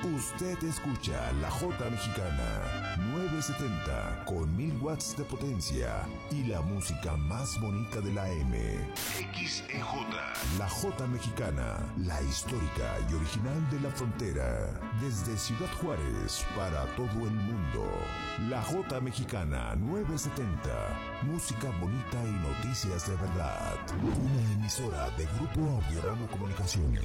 Usted escucha la J Mexicana 970 con 1000 watts de potencia y la música más bonita de la M. XEJ. La J Mexicana, la histórica y original de la frontera. Desde Ciudad Juárez para todo el mundo. La J Mexicana 970. Música bonita y noticias de verdad. Una emisora de Grupo Audio Ramo Comunicaciones.